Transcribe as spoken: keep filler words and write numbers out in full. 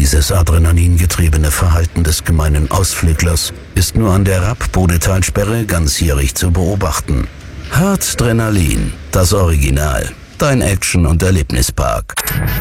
Dieses adrenalingetriebene Verhalten des gemeinen Ausflüglers ist nur an der Rapp-Bodetalsperre ganzjährig zu beobachten. Hartdrenalin, das Original, dein Action- und Erlebnispark.